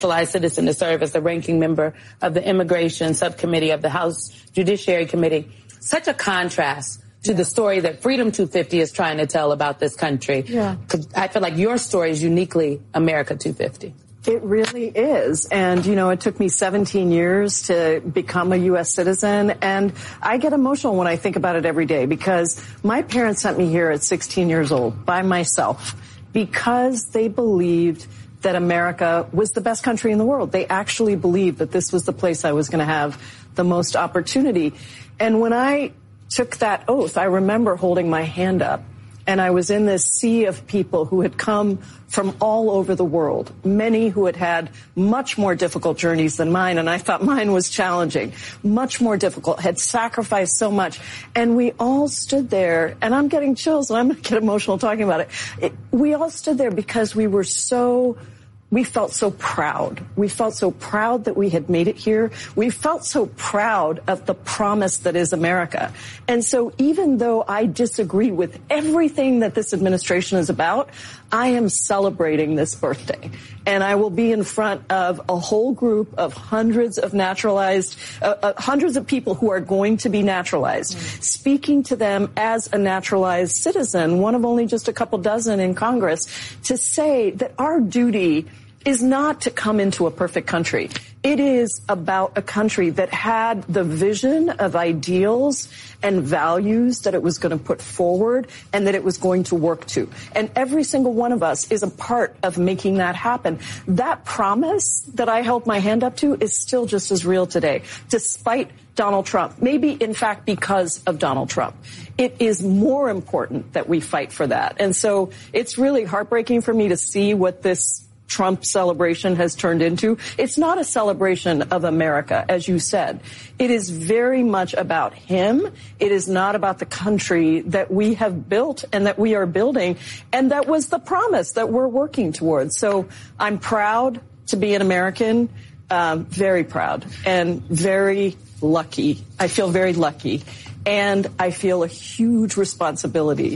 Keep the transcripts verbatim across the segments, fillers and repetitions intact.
naturalized citizen to serve as the ranking member of the Immigration Subcommittee of the House Judiciary Committee. Such a contrast to yeah. the story that Freedom two fifty is trying to tell about this country. Yeah. I feel like your story is uniquely America two fifty. It really is. And, you know, it took me seventeen years to become a U S citizen. And I get emotional when I think about it every day because my parents sent me here at sixteen years old by myself because they believed that America was the best country in the world. They actually believed that this was the place I was going to have the most opportunity. And when I took that oath, I remember holding my hand up. And I was in this sea of people who had come from all over the world, many who had had much more difficult journeys than mine. And I thought mine was challenging, much more difficult, had sacrificed so much. And we all stood there, and I'm getting chills, and I'm going to get emotional talking about it. it. We all stood there because we were so... We felt so proud. We felt so proud that we had made it here. We felt so proud of the promise that is America. And so even though I disagree with everything that this administration is about, I am celebrating this birthday. And I will be in front of a whole group of hundreds of naturalized, uh, uh, hundreds of people who are going to be naturalized, mm. speaking to them as a naturalized citizen, one of only just a couple dozen in Congress, to say that our duty is not to come into a perfect country. It is about a country that had the vision of ideals and values that it was going to put forward and that it was going to work to. And every single one of us is a part of making that happen. That promise that I held my hand up to is still just as real today, despite Donald Trump, maybe in fact because of Donald Trump. It is more important that we fight for that. And so it's really heartbreaking for me to see what this Trump celebration has turned into. It's not a celebration of America, as you said. It is very much about him. It is not about the country that we have built and that we are building. And that was the promise that we're working towards. So I'm proud to be an American, um, very proud and very lucky. I feel very lucky. And I feel a huge responsibility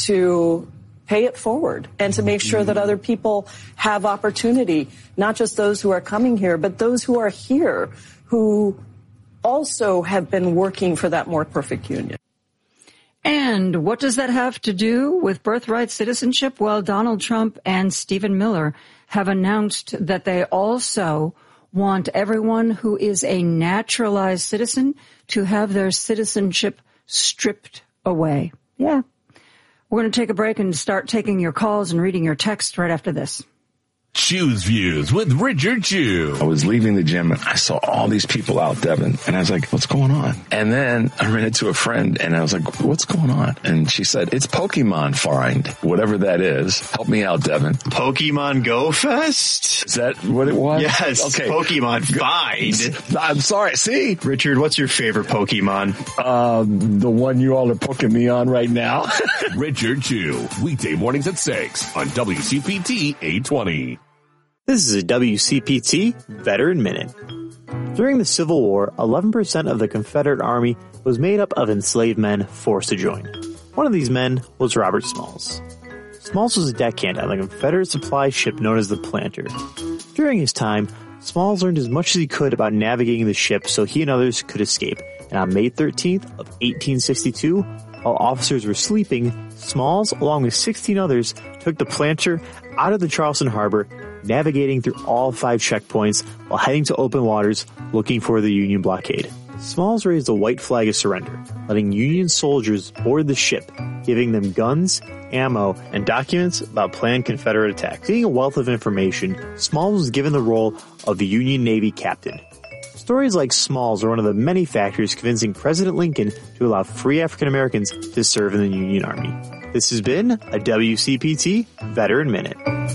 to pay it forward and to make sure that other people have opportunity, not just those who are coming here, but those who are here who also have been working for that more perfect union. And what does that have to do with birthright citizenship? Well, Donald Trump and Stephen Miller have announced that they also want everyone who is a naturalized citizen to have their citizenship stripped away. Yeah. We're going to take a break and start taking your calls and reading your texts right after this. Choose Views with Richard Chew. I was leaving the gym and I saw all these people out, Devin, and I was like, what's going on? And then I ran into a friend and I was like, what's going on? And she said, it's Pokemon Find, whatever that is. Help me out, Devin. Pokemon Go Fest? Is that what it was? Yes. Okay. Pokemon Find. I'm sorry. See? Richard, what's your favorite Pokemon? Um, the one you all are poking me on right now. Richard Chew, weekday mornings at six on W C P T eight twenty. This is a W C P T Veteran Minute. During the Civil War, eleven percent of the Confederate Army was made up of enslaved men forced to join. One of these men was Robert Smalls. Smalls was a deckhand on the Confederate supply ship known as the Planter. During his time, Smalls learned as much as he could about navigating the ship so he and others could escape. And on May thirteenth of eighteen sixty-two, while officers were sleeping, Smalls, along with sixteen others, took the Planter out of the Charleston harbor, navigating through all five checkpoints while heading to open waters looking for the Union blockade. Smalls raised a white flag of surrender, letting Union soldiers board the ship, giving them guns, ammo, and documents about planned Confederate attacks. Being a wealth of information, Smalls was given the role of the Union Navy captain. Stories like Smalls are one of the many factors convincing President Lincoln to allow free African Americans to serve in the Union Army. This has been a W C P T Veteran Minute.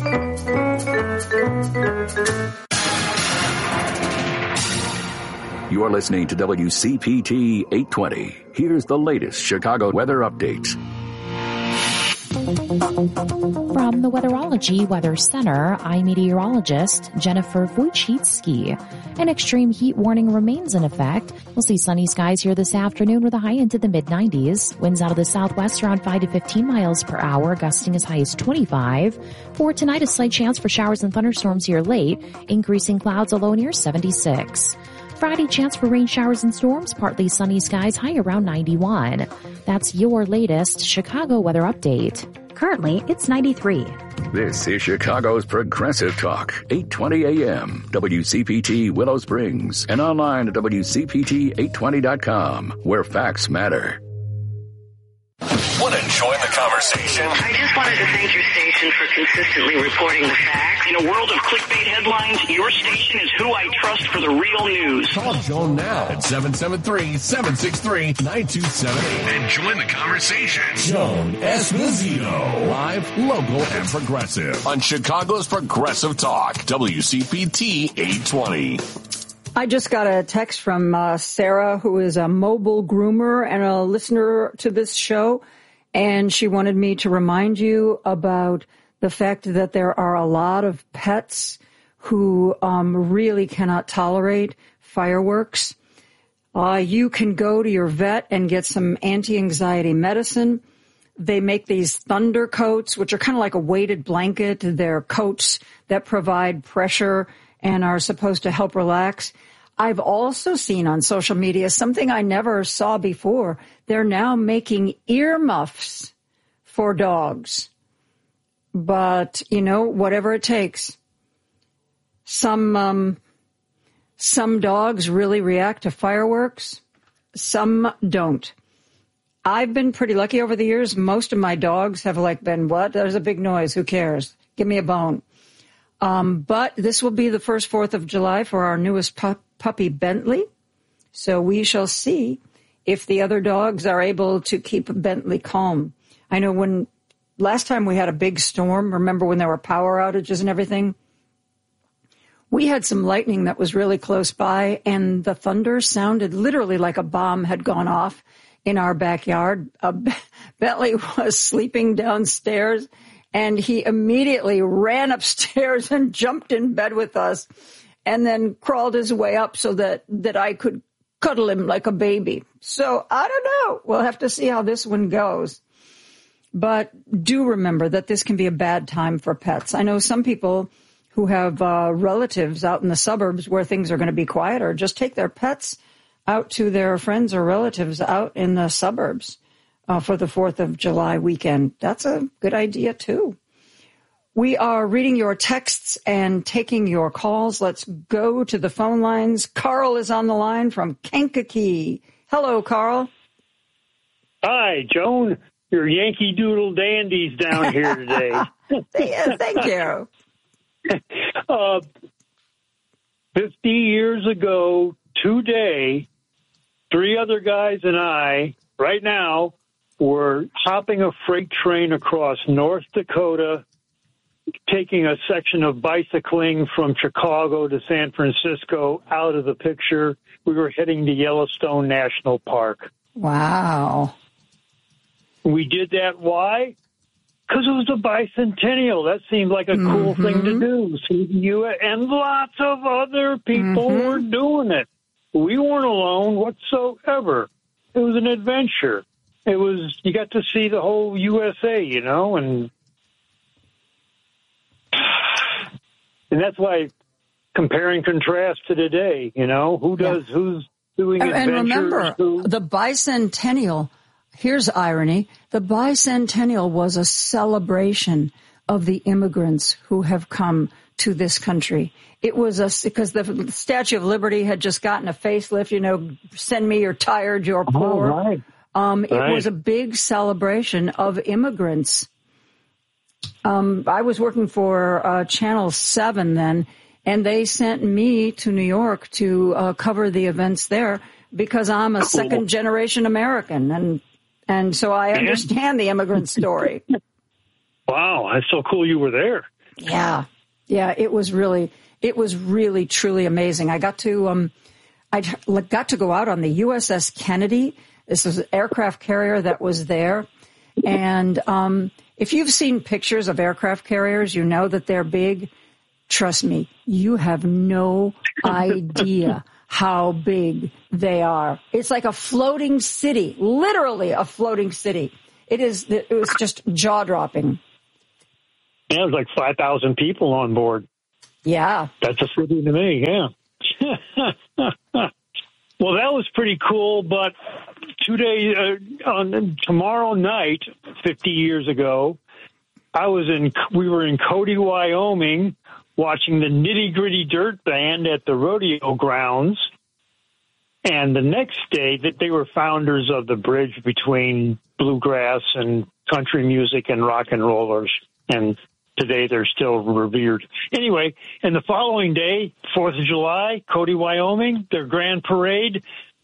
You are listening to W C P T eight twenty. Here's the latest Chicago weather update. From the Weatherology Weather Center, I'm meteorologist Jennifer Wojcicki. An extreme heat warning remains in effect. We'll see sunny skies here this afternoon with a high into the mid nineties. Winds out of the southwest around five to fifteen miles per hour, gusting as high as twenty-five. For tonight, a slight chance for showers and thunderstorms here late, increasing clouds, a low near seventy-six. Friday, chance for rain showers and storms, partly sunny skies, high around ninety-one. That's your latest Chicago weather update. Currently, it's ninety-three. This is Chicago's Progressive Talk, eight twenty A M, W C P T Willow Springs, and online at W C P T eight twenty dot com, where facts matter. Want to join the conversation? I just wanted to thank your station for consistently reporting the facts. In a world of clickbait headlines, your station is who I trust for the real news. Call Joan now at seven seven three, seven six three, nine two seven eight and join the conversation. Joan Esposito, live, local, and progressive on Chicago's Progressive Talk, W C P T eight twenty. I just got a text from uh, Sarah, who is a mobile groomer and a listener to this show, and she wanted me to remind you about the fact that there are a lot of pets who um, really cannot tolerate fireworks. Uh, you can go to your vet and get some anti-anxiety medicine. They make these thunder coats, which are kind of like a weighted blanket. They're coats that provide pressure and are supposed to help relax. I've also seen on social media something I never saw before. They're now making earmuffs for dogs. But, you know, whatever it takes. Some, um, some dogs really react to fireworks. Some don't. I've been pretty lucky over the years. Most of my dogs have like been, what? There's a big noise. Who cares? Give me a bone. Um, but this will be the first fourth of July for our newest pup, puppy, Bentley. So we shall see if the other dogs are able to keep Bentley calm. I know when last time we had a big storm, remember when there were power outages and everything? We had some lightning that was really close by, and the thunder sounded literally like a bomb had gone off in our backyard. Uh, Bentley was sleeping downstairs, and he immediately ran upstairs and jumped in bed with us and then crawled his way up so that, that I could cuddle him like a baby. So I don't know. We'll have to see how this one goes. But do remember that this can be a bad time for pets. I know some people who have uh, relatives out in the suburbs where things are going to be quieter just take their pets out to their friends or relatives out in the suburbs. Uh, for the fourth of July weekend. That's a good idea, too. We are reading your texts and taking your calls. Let's go to the phone lines. Carl is on the line from Kankakee. Hello, Carl. Hi, Joan. Your Yankee Doodle dandies down here today. Yeah, thank you. uh, fifty years ago today, three other guys and I, right now, we're hopping a freight train across North Dakota, taking a section of bicycling from Chicago to San Francisco out of the picture. We were heading to Yellowstone National Park. Wow. We did that. Why? Because it was a bicentennial. That seemed like a mm-hmm. cool thing to do. So you and lots of other people mm-hmm. were doing it. We weren't alone whatsoever. It was an adventure. It was, you got to see the whole U S A, you know, and and that's why compare and contrast to today, you know, who does, yeah. who's doing and, adventures. And remember, who, the bicentennial, here's irony, the bicentennial was a celebration of the immigrants who have come to this country. It was a, because the Statue of Liberty had just gotten a facelift, you know, send me, you're tired, you're poor. Oh, right. Um, it right. was a big celebration of immigrants. Um, I was working for uh, Channel seven then, and they sent me to New York to uh, cover the events there because I'm a cool. second-generation American, and and so I understand the immigrant story. Wow, that's so cool you were there. Yeah, yeah, it was really, it was really, truly amazing. I got to, um, I got to go out on the U S S Kennedy. This was an aircraft carrier that was there. And um, If you've seen pictures of aircraft carriers, you know that they're big. Trust me, you have no idea how big they are. It's like a floating city, literally a floating city. It is. It was just jaw-dropping. Yeah, it was like five thousand people on board. Yeah. That's a city to me, yeah. Well, that was pretty cool, but two days, uh, on tomorrow night, fifty years ago, I was in, we were in Cody, Wyoming, watching the Nitty Gritty Dirt Band at the rodeo grounds. And the next day, that they were founders of the bridge between bluegrass and country music and rock and rollers. And today they're still revered. Anyway, and the following day, fourth of July, Cody, Wyoming, their grand parade,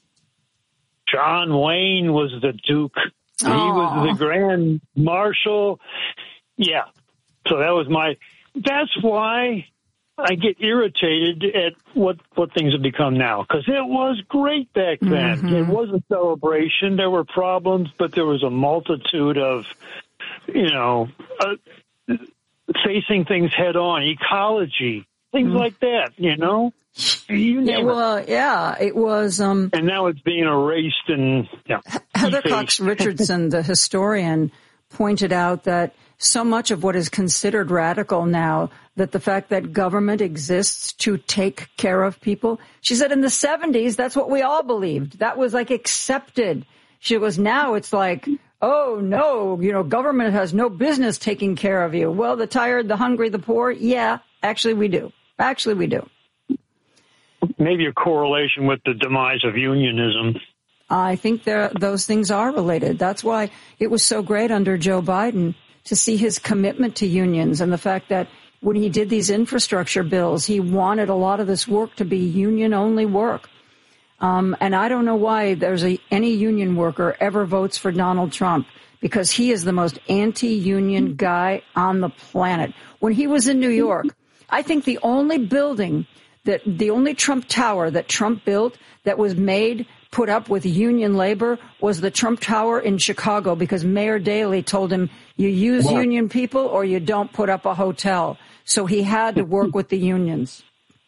John Wayne was the Duke. Aww. He was the Grand Marshal. Yeah. So that was my, that's why I get irritated at what, what things have become now. Because it was great back then. Mm-hmm. It was a celebration. There were problems, but there was a multitude of, you know, uh, facing things head on, ecology, things mm. like that, you know? You yeah, well, it. yeah, it was. Um, and now it's being erased and, yeah. Heather Cox Richardson, the historian, pointed out that so much of what is considered radical now, that the fact that government exists to take care of people, she said in the seventies, that's what we all believed. That was like accepted. She goes, now it's like, oh, no, you know, government has no business taking care of you. Well, the tired, the hungry, the poor, yeah, actually we do. Actually we do. Maybe a correlation with the demise of unionism. I think there, those things are related. That's why it was so great under Joe Biden to see his commitment to unions and the fact that when he did these infrastructure bills, he wanted a lot of this work to be union-only work. Um, and I don't know why there's a, any union worker ever votes for Donald Trump, because he is the most anti-union guy on the planet. When he was in New York, I think the only building that the only Trump Tower that Trump built that was made, put up with union labor was the Trump Tower in Chicago, because Mayor Daley told him, you use what? union people or you don't put up a hotel. So he had to work with the unions.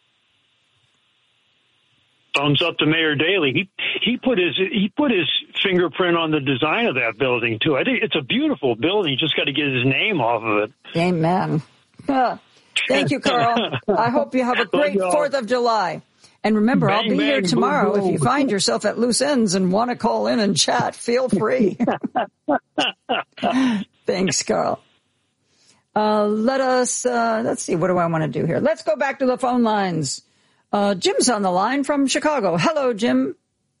Thumbs up to Mayor Daley. He he put his he put his fingerprint on the design of that building too. I think it's a beautiful building. You just got to get his name off of it. Amen. Uh, thank you, Carl. I hope you have a great Fourth of July. And remember, bang, I'll be bang, here tomorrow. Boom, boom. If you find yourself at loose ends and want to call in and chat, feel free. Thanks, Carl. Uh, let us, uh, let's see, what do I want to do here? Let's go back to the phone lines. Uh, Jim's on the line from Chicago. Hello, Jim.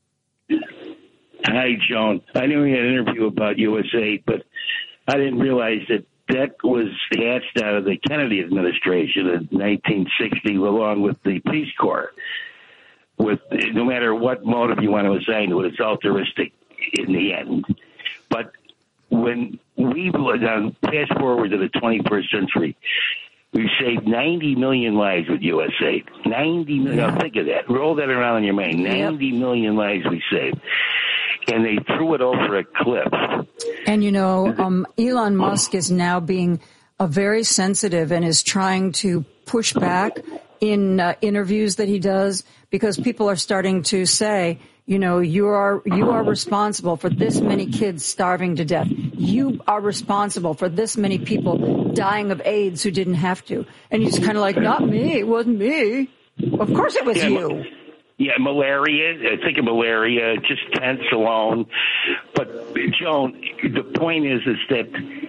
Hi, Joan. I knew we had an interview about U S A, but I didn't realize that that was hatched out of the Kennedy administration in nineteen sixty, along with the Peace Corps. With no matter what motive you want to assign to it, it's altruistic in the end. But when we now fast forward to the twenty-first century, we've saved ninety million lives with U S A. ninety million. Yeah. Now think of that. Roll that around in your mind. ninety yep. million lives we saved. And they threw it over a cliff. And, you know, um, Elon Musk is now being uh, very sensitive and is trying to push back in uh, interviews that he does, because people are starting to say, you know, you are you are responsible for this many kids starving to death. You are responsible for this many people dying of AIDS who didn't have to. And he's kind of like, not me. It wasn't me. Of course it was yeah, you. Yeah, malaria. I think of malaria, just tents alone. But, Joan, the point is, is that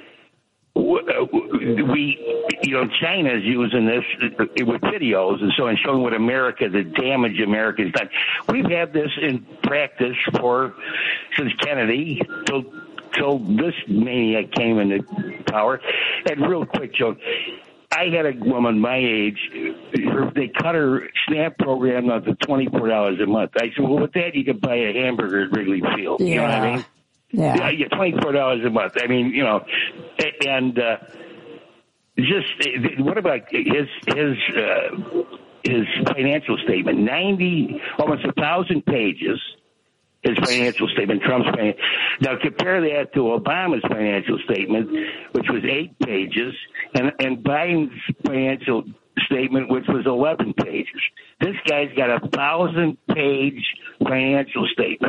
we, you know, China's using this with videos and so on, showing what America, the damage America's done. We've had this in practice for, since Kennedy till, till this maniac came into power. And real quick, Joan, I had a woman my age, her, they cut her SNAP program down to twenty-four dollars a month. I said, well, with that, you could buy a hamburger at Wrigley Field. Yeah. You know what I mean? Yeah. Yeah, twenty-four dollars a month. I mean, you know, and uh, just what about his his uh, his financial statement? ninety, almost a thousand pages. his financial statement, Trump's financial. Now compare that to Obama's financial statement, which was eight pages, and, and Biden's financial statement, which was eleven pages. This guy's got a thousand-page financial statement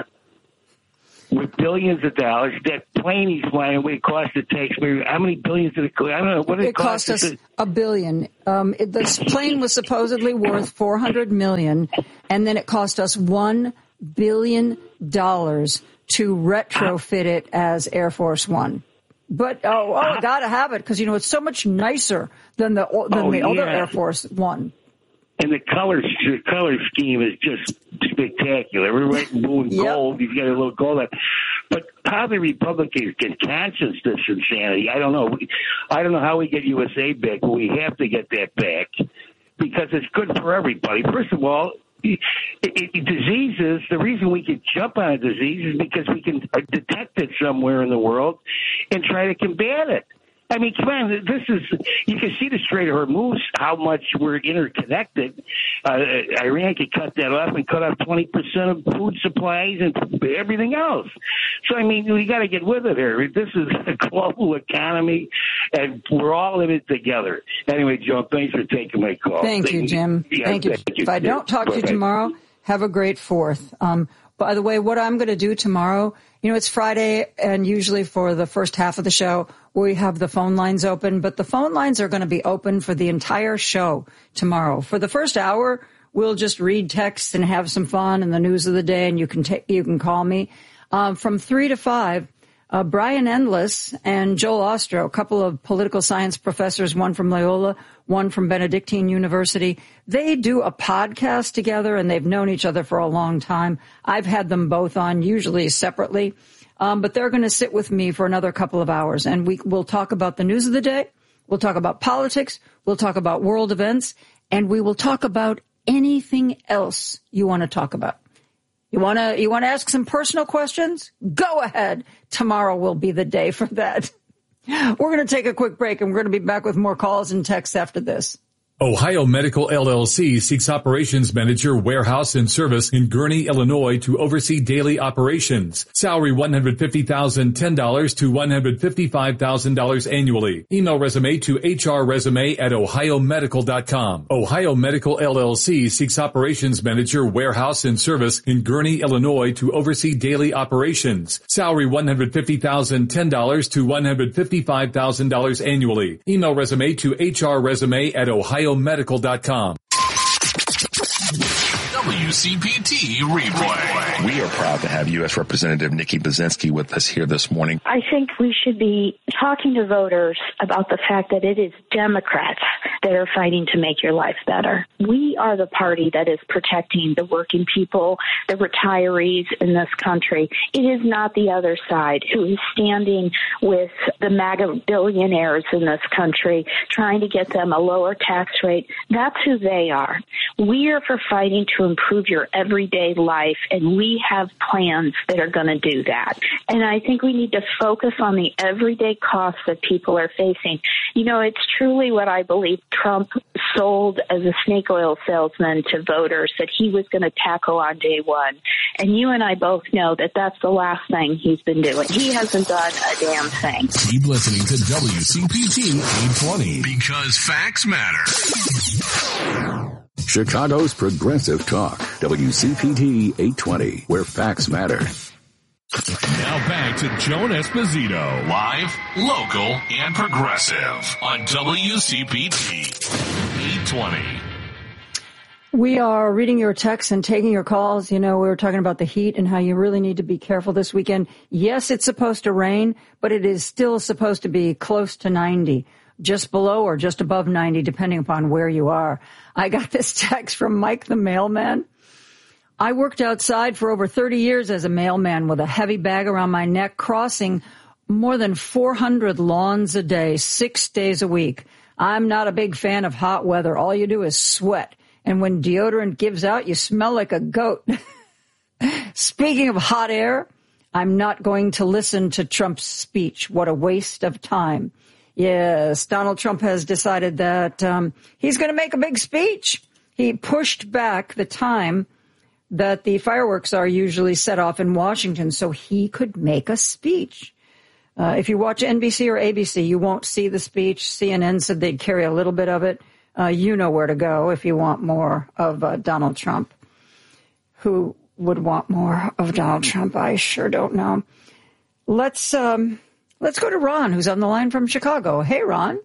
with billions of dollars. That plane he's flying, what it cost the taxpayer, how many billions did it cost? I don't know. What did it, it cost, cost us to, a billion. Um, it, this plane was supposedly worth four hundred million dollars, and then it cost us one billion dollars to retrofit it as Air Force One. But, oh, oh I got to have it because, you know, it's so much nicer than the than oh, the yeah. other Air Force One. And the color the color scheme is just spectacular. We're right in blue and yep. gold. You've got a little gold on. But how the Republicans can conscience this insanity, I don't know. I don't know how we get U S A back, but we have to get that back because it's good for everybody. First of all, It, it, diseases, the reason we can jump on a disease is because we can detect it somewhere in the world and try to combat it. I mean, come on, this is, you can see the Strait of Hormuz, how much we're interconnected. Uh, Iran could cut that off and cut off twenty percent of food supplies and everything else. So, I mean, we got to get with it here. This is a global economy, and we're all in it together. Anyway, Joe, thanks for taking my call. Thank, thank you, Jim. Yeah, thank, you. thank you. If I don't talk to you tomorrow, have a great fourth. Um, by the way, what I'm going to do tomorrow, you know, it's Friday, and usually for the first half of the show, we have the phone lines open, but the phone lines are going to be open for the entire show tomorrow. For the first hour, we'll just read texts and have some fun and the news of the day, and you can ta- you can call me. Um, from three to five, uh, Brian Endless and Joel Ostro, a couple of political science professors, one from Loyola, one from Benedictine University. They do a podcast together, and they've known each other for a long time. I've had them both on, usually separately. Um, but they're going to sit with me for another couple of hours, and we will talk about the news of the day. We'll talk about politics. We'll talk about world events, and we will talk about anything else you want to talk about. You want to, you want to ask some personal questions? Go ahead. Tomorrow will be the day for that. We're going to take a quick break, and we're going to be back with more calls and texts after this. Ohio Medical L L C seeks operations manager, warehouse, and service in Gurnee, Illinois to oversee daily operations. Salary one hundred fifty thousand ten dollars to one hundred fifty-five thousand dollars annually. Email resume to hrresume at ohio medical dot com. Ohio Medical L L C seeks operations manager, warehouse, and service in Gurnee, Illinois to oversee daily operations. Salary one hundred fifty thousand ten dollars to one hundred fifty-five thousand dollars annually. Email resume to hrresume at ohio medical dot com. W C P T Replay. We are proud to have U S Representative Nikki Buzinski with us here this morning. I think we should be talking to voters about the fact that it is Democrats that are fighting to make your life better. We are the party that is protecting the working people, the retirees in this country. It is not the other side who is standing with the MAGA billionaires in this country, trying to get them a lower tax rate. That's who they are. We are for fighting to improve your everyday life, and we have plans that are going to do that. And I think we need to focus on the everyday costs that people are facing. You know, it's truly what I believe Trump sold as a snake oil salesman to voters that he was going to tackle on day one. And you and I both know that that's the last thing he's been doing. He hasn't done a damn thing. Keep listening to W C P T eight twenty because facts matter. Chicago's Progressive Talk, W C P T eight twenty, where facts matter. Now back to Joan Esposito, live, local, and progressive on W C P T eight twenty. We are reading your texts and taking your calls. You know, we were talking about the heat and how you really need to be careful this weekend. Yes, it's supposed to rain, but it is still supposed to be close to ninety. Just below or just above ninety, depending upon where you are. I got this text from Mike the mailman. I worked outside for over thirty years as a mailman with a heavy bag around my neck, crossing more than four hundred lawns a day, six days a week. I'm not a big fan of hot weather. All you do is sweat. And when deodorant gives out, you smell like a goat. Speaking of hot air, I'm not going to listen to Trump's speech. What a waste of time. Yes, Donald Trump has decided that um, he's going to make a big speech. He pushed back the time that the fireworks are usually set off in Washington so he could make a speech. Uh, if you watch N B C or A B C, you won't see the speech. C N N said they'd carry a little bit of it. Uh, you know where to go if you want more of uh, Donald Trump. Who would want more of Donald Trump? I sure don't know. Let's um, let's go to Ron, who's on the line from Chicago. Hey, Ron.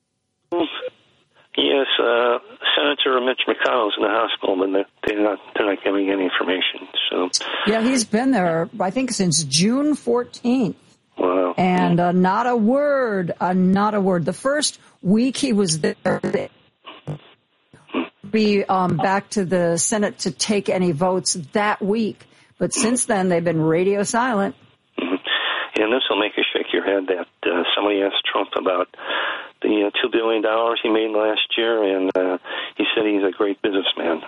Yes, uh, Senator Mitch McConnell's in the hospital, but they're not, they're not giving any information. So yeah, he's been there, I think, since June fourteenth. Wow. And uh, not a word, uh, not a word. The first week he was there, be um, back to the Senate to take any votes that week. But since then, they've been radio silent. Mm-hmm. And this will make you shake your head that uh, somebody asked Trump about the uh, two billion dollars he made last year, and uh, he said he's a great businessman.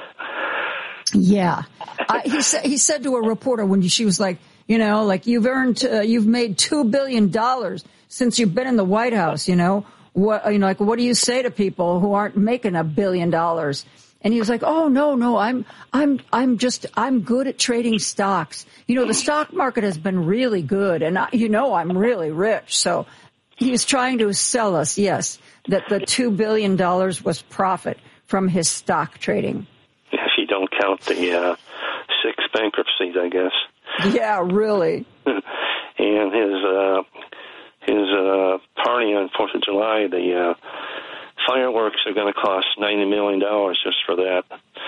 Yeah. uh, he, sa- he said to a reporter when she was like, you know, like you've earned, uh, you've made two billion dollars since you've been in the White House, you know. What, you know, like, what do you say to people who aren't making a billion dollars? And he was like, oh, no, no, I'm, I'm, I'm just, I'm good at trading stocks. You know, the stock market has been really good. And I, you know, I'm really rich. So he was trying to sell us, yes, that the two billion dollars was profit from his stock trading. If you don't count the uh, six bankruptcies, I guess. Yeah, really. And his, uh, his uh, party on fourth of July, the uh, fireworks are going to cost ninety million dollars just for that.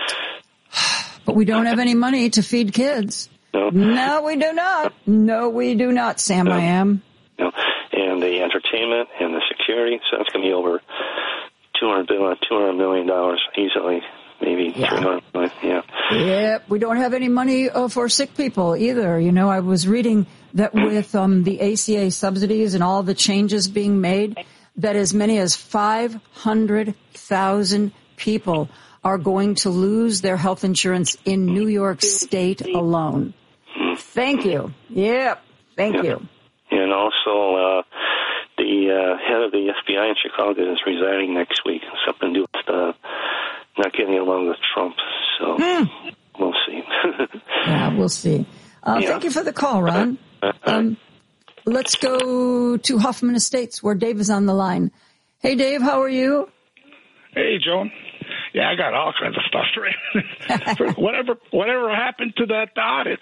But we don't have any money to feed kids. No, no we do not. No, we do not, Sam, no. I am. No. And the entertainment and the security, so that's going to be over two hundred million dollars easily, maybe yeah. three hundred million dollars, yeah. Yep, we don't have any money uh, for sick people either. You know, I was reading that with um, the A C A subsidies and all the changes being made, that as many as five hundred thousand people are going to lose their health insurance in New York State alone. Thank you. Yep, thank yeah. you. And also, uh, the uh, head of the F B I in Chicago is resigning next week. Something to do with uh, not getting along with Trump. So mm. we'll see. yeah, we'll see. Uh, yeah. Thank you for the call, Ron. Um, let's go to Hoffman Estates, where Dave is on the line. Hey, Dave, how are you? Hey, Joan. Yeah, I got all kinds of stuff for you. whatever, whatever happened to that audit?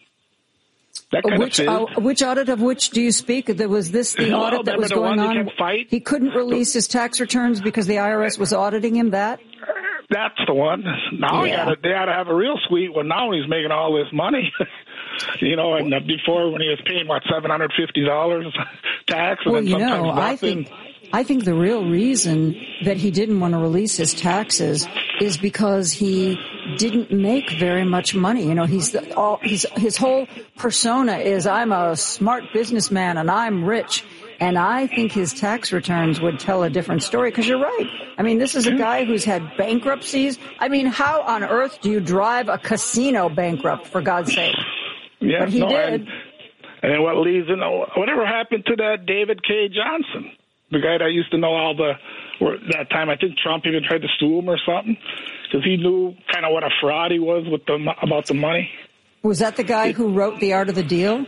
That kind which, of uh, which audit of which do you speak? There was this the no, audit that was going on. He couldn't release his tax returns because the I R S was auditing him. That. That's the one. Now yeah. he gotta, they ought to have a real sweet one. Now he's making all this money. You know, and before when he was paying, what, seven hundred fifty dollars tax? And well, then you sometimes know, I think, I think the real reason that he didn't want to release his taxes is because he didn't make very much money. You know, he's the, all, he's, his whole persona is, I'm a smart businessman and I'm rich. And I think his tax returns would tell a different story, because you're right. I mean, this is a guy who's had bankruptcies. I mean, how on earth do you drive a casino bankrupt, for God's sake? Yeah, but he no, did. And, and then what leads in, whatever happened to that David K. Johnson, the guy that used to know all the, or that time I think Trump even tried to sue him or something, because he knew kind of what a fraud he was with the about the money. Was that the guy who wrote The Art of the Deal?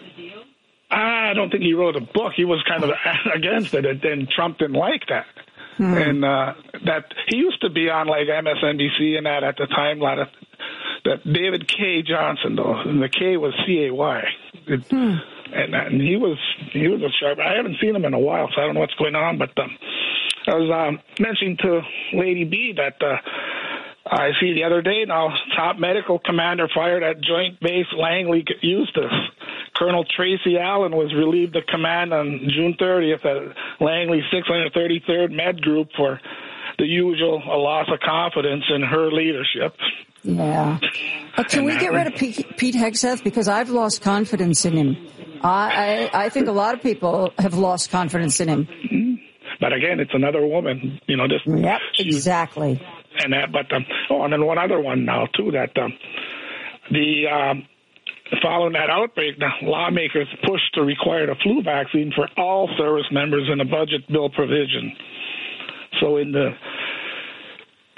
I don't think he wrote a book. He was kind of against it, and then Trump didn't like that. Hmm. And uh, that he used to be on like M S N B C and that at the time. A lot of that David K. Johnson, though, and the K was C A Y. It, hmm. and, and he was he was a sharp. I haven't seen him in a while, so I don't know what's going on. But um, I was um, mentioning to Lady B that uh, I see the other day now, top medical commander fired at Joint Base Langley, Eustis. Colonel Tracy Allen was relieved of command on June thirtieth at Langley six hundred thirty-third Med Group for the usual a loss of confidence in her leadership. Yeah. Uh, can and we get rid of Pete, Pete Hegseth? Because I've lost confidence in him. I, I I think a lot of people have lost confidence in him. Mm-hmm. But again, it's another woman, you know. Just yep, exactly. And that, but um, oh, and then one other one now too. That um, the um, following that outbreak, the lawmakers pushed to require the flu vaccine for all service members in a budget bill provision. So in the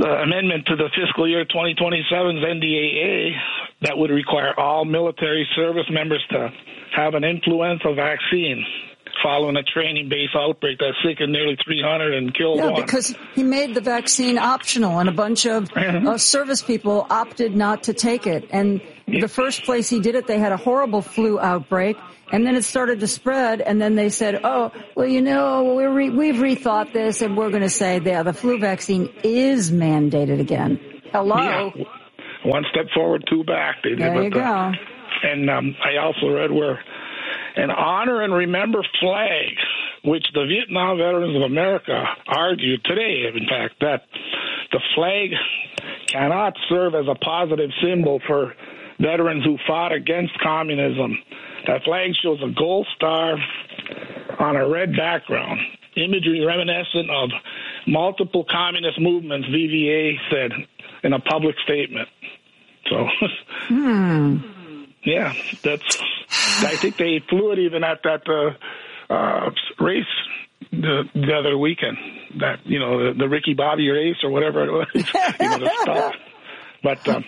the amendment to the fiscal year twenty twenty-seven's N D A A that would require all military service members to have an influenza vaccine following a training base outbreak that sickened nearly three hundred and killed yeah, one. Because he made the vaccine optional, and a bunch of mm-hmm. uh, service people opted not to take it. And yeah. the first place he did it, they had a horrible flu outbreak, and then it started to spread, and then they said, oh, well, you know, we're re- we've rethought this, and we're going to say, yeah, the flu vaccine is mandated again. Hello? Yeah. One step forward, two back. They did there you the, go. And um, I also read where an honor and remember flag, which the Vietnam Veterans of America argued today, in fact, that the flag cannot serve as a positive symbol for veterans who fought against communism. That flag shows a gold star on a red background, imagery reminiscent of multiple communist movements, V V A said in a public statement. So, hmm. yeah, that's. I think they flew it even at that uh, uh, race the, the other weekend. That you know the, the Ricky Bobby race or whatever it was. you know, the stuff. But um,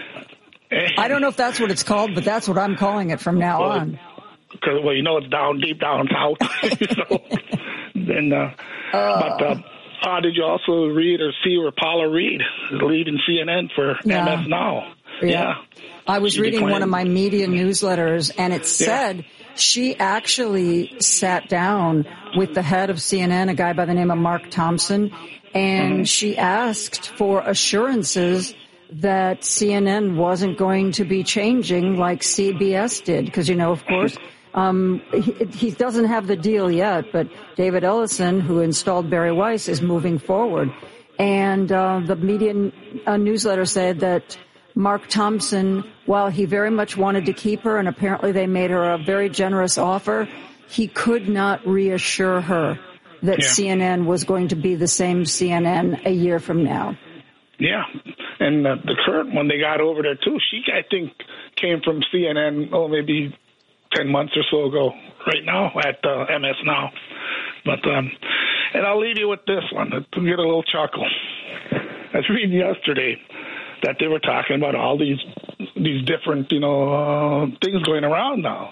I don't know if that's what it's called, but that's what I'm calling it from now well, on. Because well, you know it's down deep down south. so, then, uh, uh, but uh, uh, did you also read or see where Paula Reed is leaving C N N for yeah. M S Now? Yeah. yeah. I was she reading declined. one of my media newsletters, and it said yeah. she actually sat down with the head of C N N, a guy by the name of Mark Thompson, and mm-hmm. she asked for assurances that C N N wasn't going to be changing like C B S did. Because, you know, of course, um, he, he doesn't have the deal yet, but David Ellison, who installed Barry Weiss, is moving forward. And uh, the media uh, newsletter said that Mark Thompson, while he very much wanted to keep her, and apparently they made her a very generous offer, he could not reassure her that yeah. C N N was going to be the same C N N a year from now. Yeah, and uh, the current one they got over there, too, she, I think, came from C N N, oh, maybe ten months or so ago, right now at uh, M S Now. But, um, and I'll leave you with this one to get a little chuckle. I was reading yesterday that they were talking about all these these different, you know, uh, things going around now.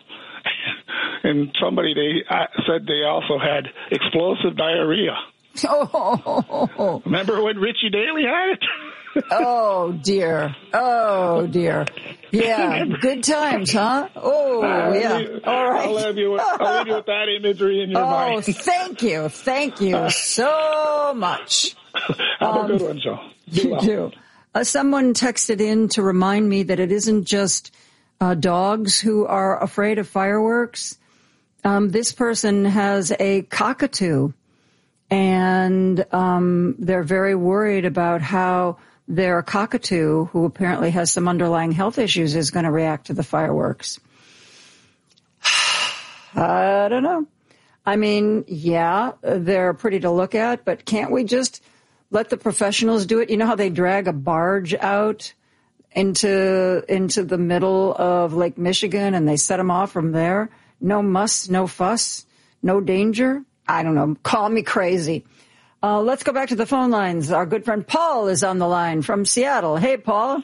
And somebody, they uh, said they also had explosive diarrhea. Oh. Remember when Richie Daley had it? Oh, dear. Oh, dear. Yeah, good times, huh? Oh, uh, yeah. You, All right. I'll leave, you with, I'll leave you with that imagery in your oh, mind. Oh, thank you. Thank you so much. Have um, a good one, Joe. You well. do. Uh, someone texted in to remind me that it isn't just uh, dogs who are afraid of fireworks. Um, this person has a cockatoo, and um, they're very worried about how their cockatoo, who apparently has some underlying health issues, is going to react to the fireworks. I don't know. I mean, yeah, they're pretty to look at, but can't we just let the professionals do it? You know how they drag a barge out into into the middle of Lake Michigan and they set them off from there? No muss, no fuss, no danger? I don't know. Call me crazy. Uh, let's go back to the phone lines. Our good friend Paul is on the line from Seattle. Hey, Paul.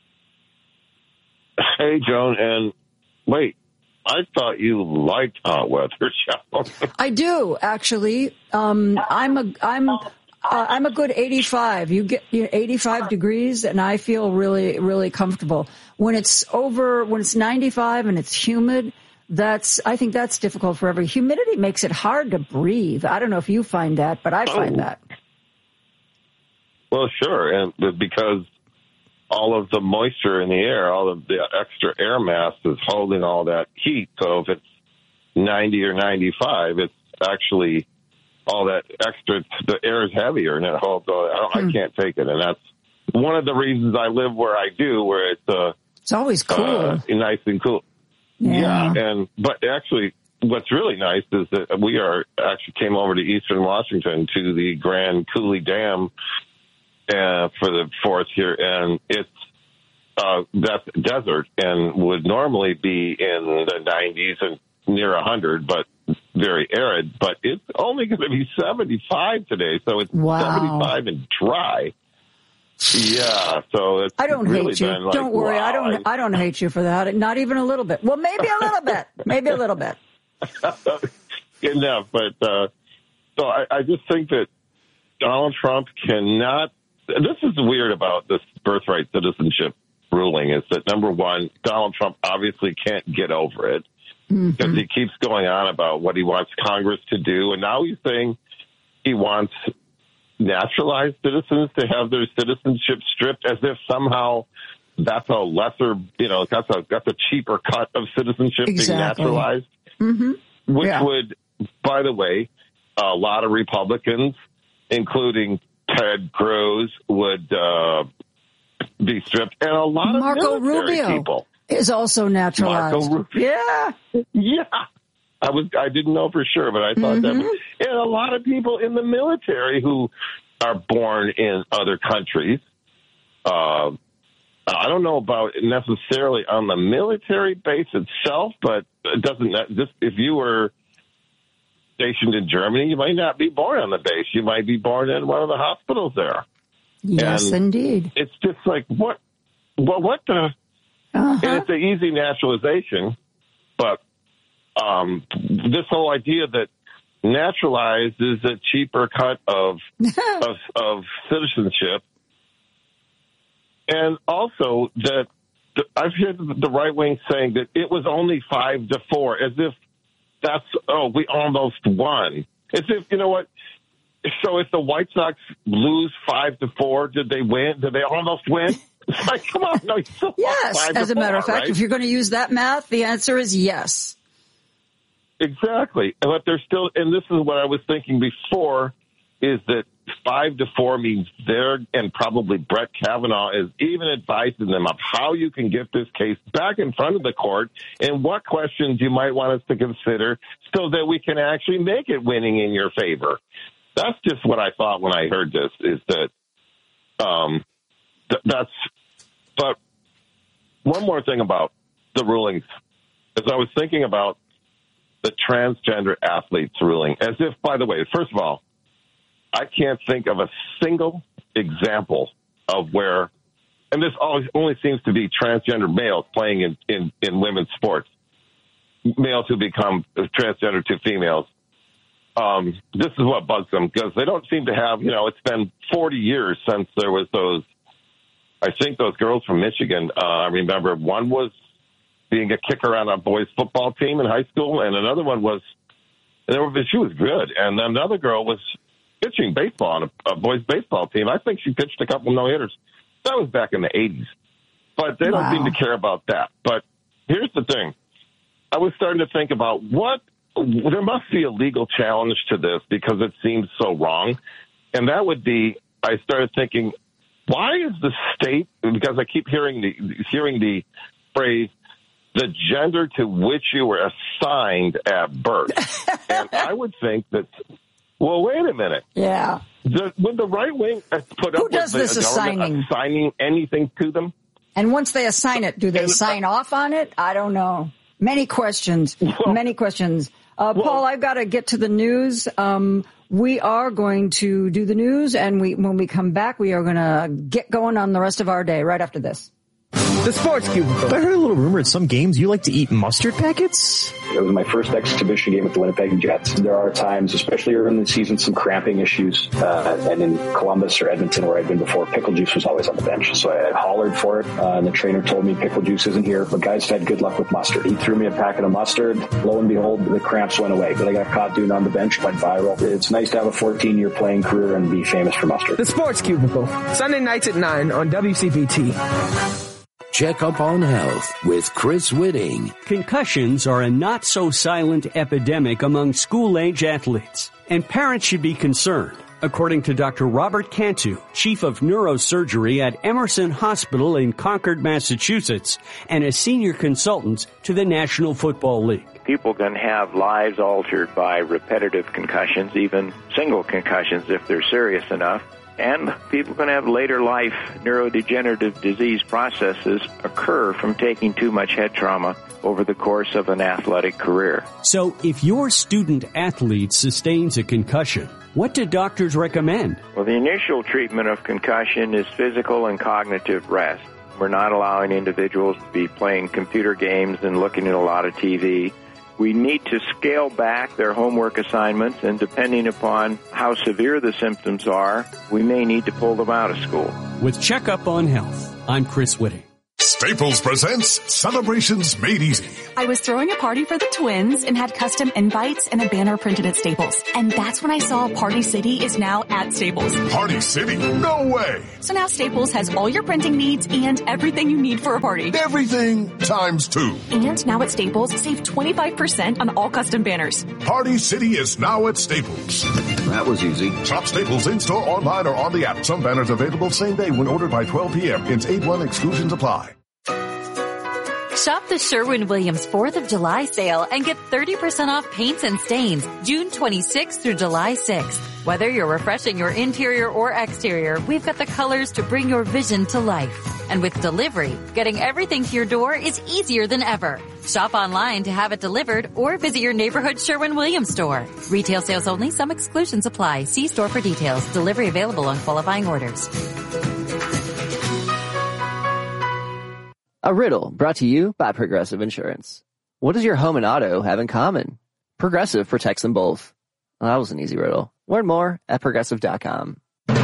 Hey, Joan. And wait, I thought you liked hot weather, Joan. I do, actually. Um, I'm a I'm uh, I'm a good eighty-five. You get you know, eighty-five degrees, and I feel really really comfortable. When it's over, when it's ninety-five and it's humid, that's I think that's difficult for every. Humidity makes it hard to breathe. I don't know if you find that, but I find oh. that. Well, sure, and because all of the moisture in the air, all of the extra air mass is holding all that heat. So if it's ninety or ninety-five, it's actually all that extra, the air is heavier and it holds all that. I, hmm. I can't take it. And that's one of the reasons I live where I do, where it's, uh, it's always cool. Uh, nice and cool. Yeah. yeah. And, but actually what's really nice is that we are actually came over to Eastern Washington to the Grand Coulee Dam Uh, for the fourth year, and it's uh, that's desert and would normally be in the nineties and near one hundred, but very arid. But it's only going to be seventy-five today, so it's wow. seventy-five and dry. Yeah, so it's I don't really hate you. been like, don't worry, wow, I don't. I don't hate you for that. Not even a little bit. Well, maybe a little bit. Maybe a little bit. Enough, but uh, so I, I just think that Donald Trump cannot. This is weird about this birthright citizenship ruling is that, number one, Donald Trump obviously can't get over it because mm-hmm. he keeps going on about what he wants Congress to do. And now he's saying he wants naturalized citizens to have their citizenship stripped as if somehow that's a lesser, you know, that's a, that's a cheaper cut of citizenship exactly. being naturalized, mm-hmm. which yeah. would, by the way, a lot of Republicans, including Ted Cruz, would uh, be stripped, and a lot Marco of military Rubio people is also naturalized. Marco Rubio. Yeah, yeah. I was I didn't know for sure, but I thought mm-hmm. that. And a lot of people in the military who are born in other countries. Uh, I don't know about necessarily on the military base itself, but it doesn't. Just if you were stationed in Germany, you might not be born on the base. You might be born in one of the hospitals there. Yes, and indeed. It's just like, what, what, what the, uh-huh. and it's an easy naturalization, but um, this whole idea that naturalized is a cheaper cut of, of, of citizenship. And also that the, I've heard the right wing saying that it was only five to four, as if that's, oh, we almost won. As if, you know what? So if the White Sox lose five to four, did they win? Did they almost win? It's like, come on, no, you still yes. Five As to a matter four, of fact, right? If you're going to use that math, the answer is yes. Exactly, but they're still, and this is what I was thinking before, is that five to four means they're, and probably Brett Kavanaugh is even advising them of how you can get this case back in front of the court and what questions you might want us to consider so that we can actually make it winning in your favor. That's just what I thought when I heard this, is that um, th- that's, but one more thing about the rulings, as I was thinking about the transgender athletes ruling, as if, by the way, first of all, I can't think of a single example of where, and this always only seems to be transgender males playing in, in, in women's sports, males who become transgender to females. Um, this is what bugs them, because they don't seem to have, you know, it's been forty years since there was those, I think those girls from Michigan, uh, I remember one was being a kicker on a boys football team in high school, and another one was, and were, she was good, and then another girl was pitching baseball on a, a boys baseball team. I think she pitched a couple no-hitters. That was back in the eighties. But they wow. don't seem to care about that. But here's the thing. I was starting to think about what, there must be a legal challenge to this because it seems so wrong. And that would be, I started thinking, why is the state, because I keep hearing the, hearing the phrase, the gender to which you were assigned at birth. And I would think that, well, wait a minute. Yeah. The, would the right wing put Who up does with this the government assigning? assigning anything to them? And once they assign it, do they and, sign off on it? I don't know. Many questions. Well, many questions. Uh, well, Paul, I've got to get to the news. Um, we are going to do the news, and we when we come back, we are going to get going on the rest of our day right after this. The Sports Cubicle. I heard a little rumor at some games you like to eat mustard packets? It was my first exhibition game with the Winnipeg Jets. There are times, especially early in the season, some cramping issues. Uh, and in Columbus or Edmonton, where I'd been before, pickle juice was always on the bench. So I hollered for it. Uh, and the trainer told me pickle juice isn't here, but guys had good luck with mustard. He threw me a packet of mustard. Lo and behold, the cramps went away. But I got caught doing it on the bench, went viral. It's nice to have a fourteen-year playing career and be famous for mustard. The Sports Cubicle, Sunday nights at nine on W C P T. Check up on health with Chris Whitting. Concussions are a not-so-silent epidemic among school-age athletes, and parents should be concerned. According to Doctor Robert Cantu, chief of neurosurgery at Emerson Hospital in Concord, Massachusetts, and a senior consultant to the National Football League. People can have lives altered by repetitive concussions, even single concussions if they're serious enough. And people are going to have later life neurodegenerative disease processes occur from taking too much head trauma over the course of an athletic career. So if your student athlete sustains a concussion, what do doctors recommend? Well, the initial treatment of concussion is physical and cognitive rest. We're not allowing individuals to be playing computer games and looking at a lot of T V. We need to scale back their homework assignments, and depending upon how severe the symptoms are, we may need to pull them out of school. With Checkup on Health, I'm Chris Whitting. Staples presents Celebrations Made Easy. I was throwing a party for the twins and had custom invites and a banner printed at Staples. And that's when I saw Party City is now at Staples. Party City? No way! So now Staples has all your printing needs and everything you need for a party. Everything times two. And now at Staples, save twenty-five percent on all custom banners. Party City is now at Staples. That was easy. Shop Staples in-store, online, or on the app. Some banners available same day when ordered by twelve p.m. Hence eight one exclusions apply. Shop the Sherwin-Williams fourth of July sale and get thirty percent off paints and stains June twenty-sixth through July sixth. Whether you're refreshing your interior or exterior, we've got the colors to bring your vision to life. And with delivery, getting everything to your door is easier than ever. Shop online to have it delivered or visit your neighborhood Sherwin-Williams store. Retail sales only. Some exclusions apply. See store for details. Delivery available on qualifying orders. A riddle brought to you by Progressive Insurance. What does your home and auto have in common? Progressive protects them both. Well, that was an easy riddle. Learn more at progressive dot com.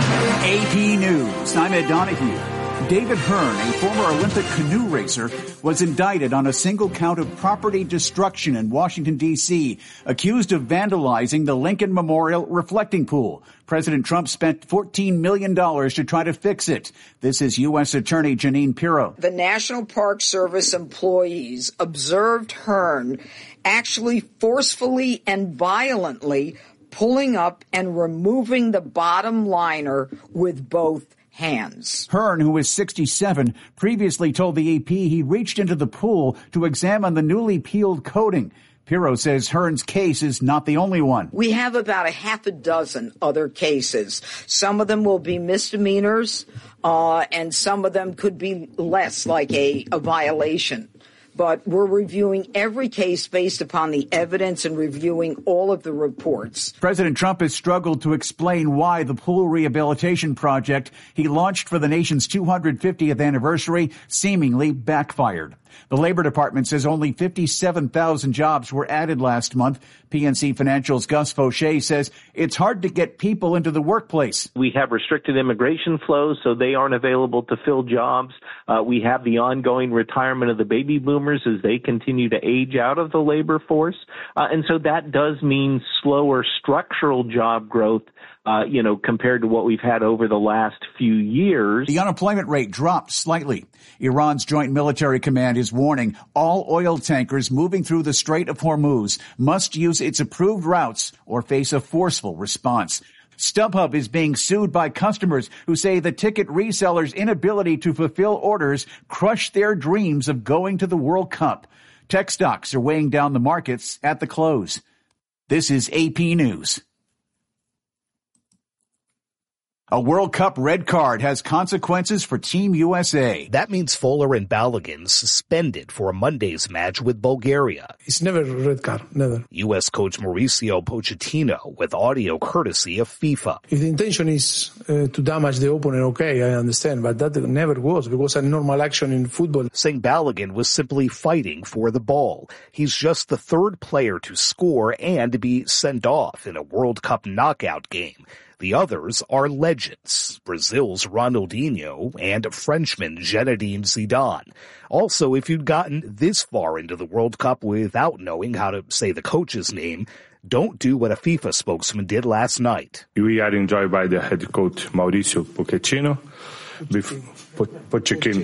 A P News. I'm Ed Donahue. David Hearn, a former Olympic canoe racer, was indicted on a single count of property destruction in Washington, D C, accused of vandalizing the Lincoln Memorial reflecting pool. President Trump spent fourteen million dollars to try to fix it. This is U S. Attorney Jeanine Pirro. The National Park Service employees observed Hearn actually forcefully and violently pulling up and removing the bottom liner with both hands. Hearn, who is sixty-seven, previously told the A P he reached into the pool to examine the newly peeled coating. Pirro says Hearn's case is not the only one. We have about a half a dozen other cases. Some of them will be misdemeanors, uh, and some of them could be less, like a, a violation. But we're reviewing every case based upon the evidence and reviewing all of the reports. President Trump has struggled to explain why the pool rehabilitation project he launched for the nation's two hundred fiftieth anniversary seemingly backfired. The Labor Department says only fifty-seven thousand jobs were added last month. P N C Financial's Gus Fauché says it's hard to get people into the workplace. We have restricted immigration flows, so they aren't available to fill jobs. Uh, we have the ongoing retirement of the baby boomers as they continue to age out of the labor force. Uh, and so that does mean slower structural job growth, uh, you know, compared to what we've had over the last few years. The unemployment rate dropped slightly. Iran's Joint Military Command is warning all oil tankers moving through the Strait of Hormuz must use its approved routes or face a forceful response. StubHub is being sued by customers who say the ticket resellers' inability to fulfill orders crushed their dreams of going to the World Cup. Tech stocks are weighing down the markets at the close. This is A P News. A World Cup red card has consequences for Team U S A. That means Fowler and Balogun suspended for Monday's match with Bulgaria. It's never a red card, never. U S coach Mauricio Pochettino with audio courtesy of FIFA. If the intention is uh, to damage the opponent, okay, I understand, but that never was because a normal action in football. Saying Balogun was simply fighting for the ball. He's just the third player to score and to be sent off in a World Cup knockout game. The others are legends, Brazil's Ronaldinho and Frenchman Zinedine Zidane. Also, if you'd gotten this far into the World Cup without knowing how to say the coach's name, don't do what a FIFA spokesman did last night. We are enjoyed by the head coach Mauricio Pochettino. Pochettino.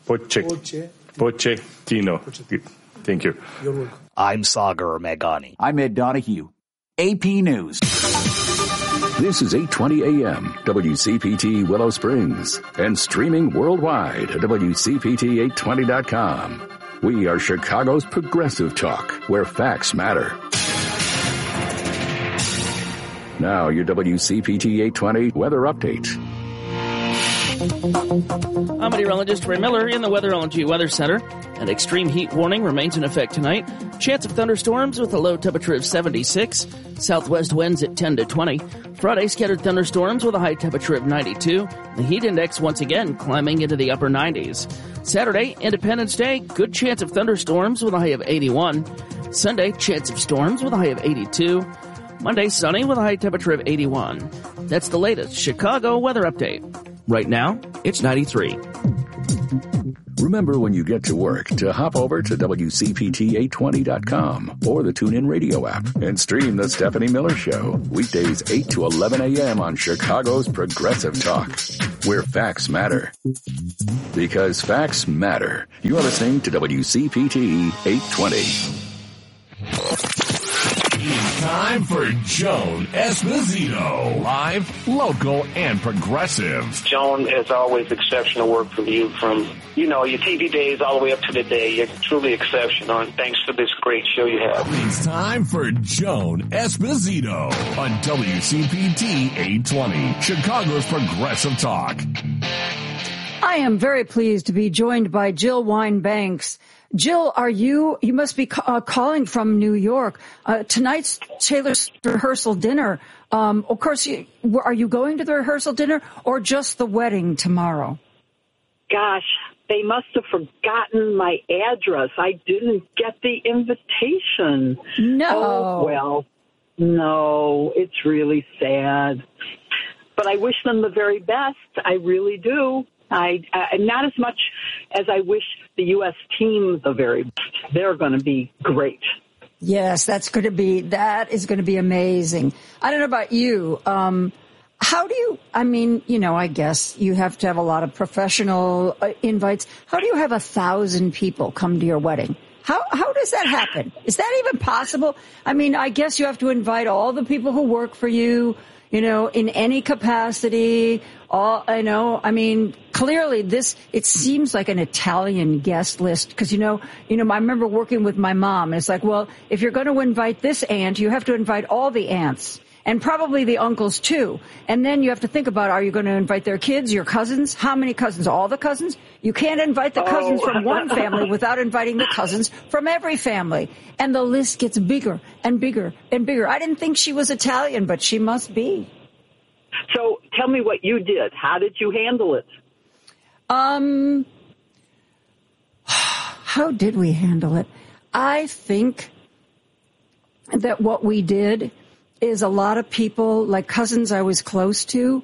Pochettino. Thank you. I'm Sagar Meghani. I'm Ed Donahue. A P News. This is eight twenty A M, W C P T Willow Springs, and streaming worldwide at W C P T eight twenty dot com. We are Chicago's progressive talk, where facts matter. Now your W C P T eight twenty weather update. I'm meteorologist Ray Miller in the Weatherology Weather Center. An extreme heat warning remains in effect tonight. Chance of thunderstorms with a low temperature of seventy-six. Southwest winds at ten to twenty. Friday, scattered thunderstorms with a high temperature of ninety-two. The heat index once again climbing into the upper nineties. Saturday, Independence Day, good chance of thunderstorms with a high of eighty-one. Sunday, chance of storms with a high of eighty-two. Monday, sunny with a high temperature of eighty-one. That's the latest Chicago weather update. Right now, it's ninety-three. Remember when you get to work to hop over to W C P T eight twenty dot com or the TuneIn Radio app and stream The Stephanie Miller Show. Weekdays eight to eleven a.m. on Chicago's Progressive Talk, where facts matter. Because facts matter. You are listening to W C P T eight twenty. It's time for Joan Esposito. Live, local, and progressive. Joan, as always, exceptional work from you from, you know, your T V days all the way up to the day. You're truly exceptional, and thanks for this great show you have. It's time for Joan Esposito on W C P T eight twenty, Chicago's Progressive Talk. I am very pleased to be joined by Jill Wine-Banks. Jill, are you, you must be uh, calling from New York. Uh, tonight's Taylor's rehearsal dinner. Um, of course, you, are you going to the rehearsal dinner or just the wedding tomorrow? Gosh, they must have forgotten my address. I didn't get the invitation. No. Oh, well, no, it's really sad. But I wish them the very best. I really do. I, I not as much as I wish the U S team the very best. They're going to be great. Yes, that's going to be, that is going to be amazing. I don't know about you. Um, how do you, I mean, you know, I guess you have to have a lot of professional uh, invites. How do you have a thousand people come to your wedding? How, how does that happen? Is that even possible? I mean, I guess you have to invite all the people who work for you, you know, in any capacity. All, I know, I mean, clearly this, it seems like an Italian guest list because, you know, you know, I remember working with my mom. It's like, well, if you're going to invite this aunt, you have to invite all the aunts and probably the uncles too. And then you have to think about, are you going to invite their kids, your cousins? How many cousins? All the cousins? You can't invite the cousins Oh. from one family without inviting the cousins from every family. And the list gets bigger and bigger and bigger. I didn't think she was Italian, but she must be. So tell me what you did. How did you handle it? Um, how did we handle it? I think that what we did is a lot of people, like cousins I was close to,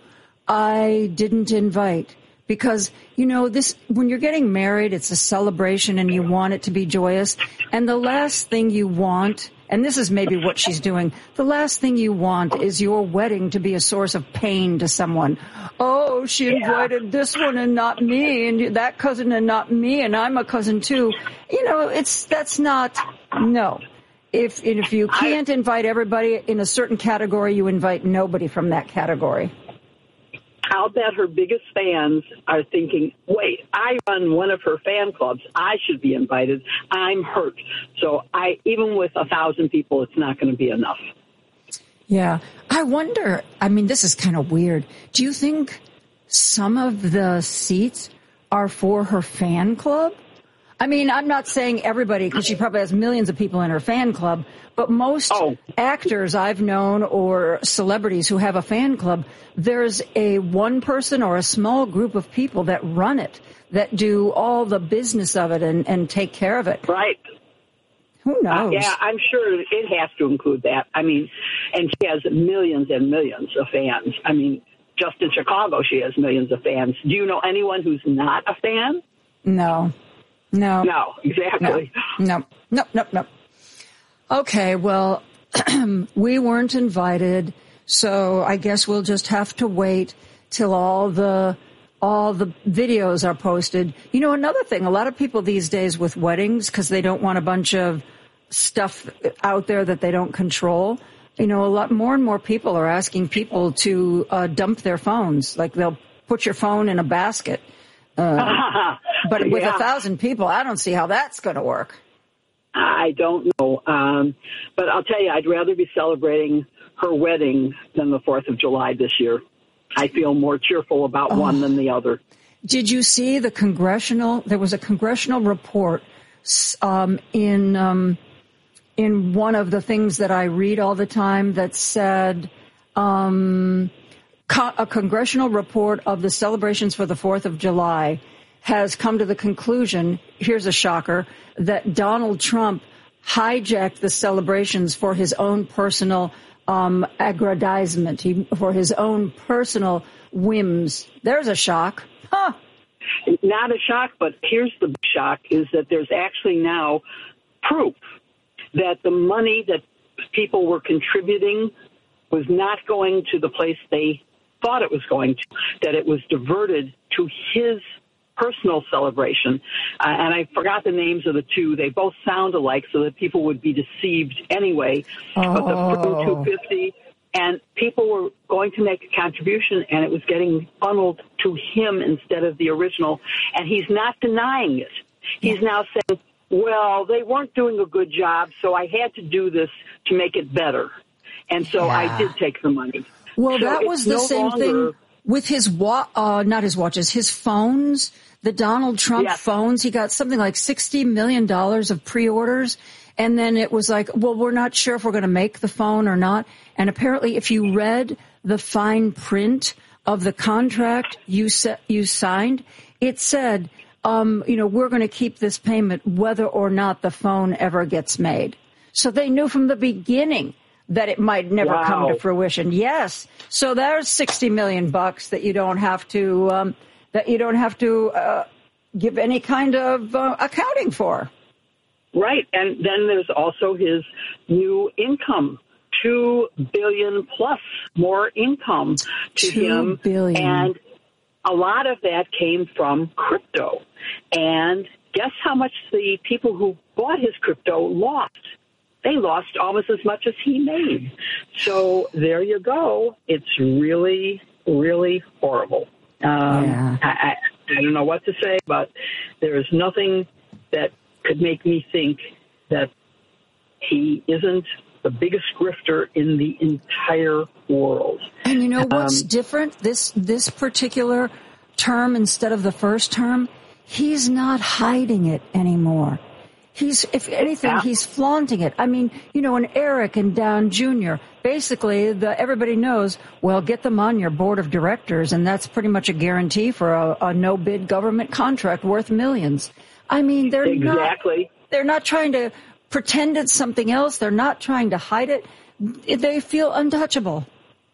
I didn't invite. Because, you know, this, when you're getting married, it's a celebration and you want it to be joyous. And the last thing you want, and this is maybe what she's doing, the last thing you want is your wedding to be a source of pain to someone. Oh, she invited this one and not me, and that cousin and not me, and I'm a cousin too. You know, it's, that's not, no. If, if you can't invite everybody in a certain category, you invite nobody from that category. I'll bet her biggest fans are thinking, wait, I run one of her fan clubs. I should be invited. I'm hurt. So I, even with a thousand people, it's not going to be enough. Yeah. I wonder, I mean, this is kind of weird. Do you think some of the seats are for her fan club? I mean, I'm not saying everybody, because she probably has millions of people in her fan club, but most oh. actors I've known or celebrities who have a fan club, there's a one person or a small group of people that run it, that do all the business of it and, and take care of it. Right. Who knows? Uh, yeah, I'm sure it has to include that. I mean, and she has millions and millions of fans. I mean, just in Chicago, she has millions of fans. Do you know anyone who's not a fan? No. No. No, exactly. No, no, no, no. Okay, well, we weren't invited, so I guess we'll just have to wait till all the all the videos are posted. You know, another thing, a lot of people these days with weddings, because they don't want a bunch of stuff out there that they don't control, you know, a lot more and more people are asking people to uh, dump their phones. Like they'll put your phone in a basket. Uh, but with yeah. a thousand people, I don't see how that's going to work. I don't know. Um, but I'll tell you, I'd rather be celebrating her wedding than the fourth of July this year. I feel more cheerful about oh. one than the other. Did you see the congressional, there was a congressional report um, in um, in one of the things that I read all the time that said um, co- a congressional report of the celebrations for the fourth of July has come to the conclusion, here's a shocker, that Donald Trump hijacked the celebrations for his own personal um, aggrandizement, he, for his own personal whims. There's a shock. Huh. Not a shock, but here's the shock, is that there's actually now proof that the money that people were contributing was not going to the place they thought it was going to, that it was diverted to his personal celebration. Uh, and I forgot the names of the two. They both sound alike, so that people would be deceived anyway. Oh. But the Frum two fifty, and people were going to make a contribution, and it was getting funneled to him instead of the original. And he's not denying it. He's now saying, well, they weren't doing a good job, so I had to do this to make it better. And so yeah. I did take the money. Well, so that was the no same longer... thing with his, wa- uh, not his watches, his phones, the Donald Trump yes. phones. He got something like sixty million dollars of pre-orders. And then it was like, well, we're not sure if we're going to make the phone or not. And apparently, if you read the fine print of the contract you se- you signed, it said, um, you know, we're going to keep this payment whether or not the phone ever gets made. So they knew from the beginning that it might never wow. come to fruition. Yes. So there's sixty million bucks that you don't have to, um, that you don't have to, uh, give any kind of, uh, accounting for. Right. And then there's also his new income, two billion plus more income to two him. Billion. And a lot of that came from crypto. And guess how much the people who bought his crypto lost? They lost almost as much as he made. So there you go. It's really, really horrible. Um, yeah. I, I, I don't know what to say, but there is nothing that could make me think that he isn't the biggest grifter in the entire world. And you know what's um, different? This this particular term instead of the first term, he's not hiding it anymore. He's, if anything, yeah. he's flaunting it. I mean, you know, and Eric and Don Junior, basically, the, everybody knows, well, get them on your board of directors, and that's pretty much a guarantee for a, a no-bid government contract worth millions. I mean, they're exactly. not, they're not trying to pretend it's something else. They're not trying to hide it. They feel untouchable.